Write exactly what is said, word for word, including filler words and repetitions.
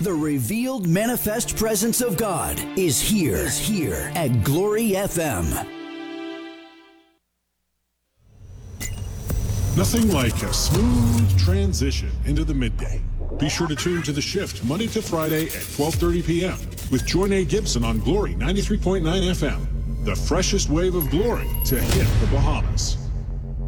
The revealed manifest presence of God is here, is here at Glory F M. Nothing like a smooth transition into the midday. Be sure to tune to The Shift Monday to Friday at twelve thirty p.m. with Joy Nate Gibson on Glory ninety-three point nine F M. The freshest wave of glory to hit the Bahamas.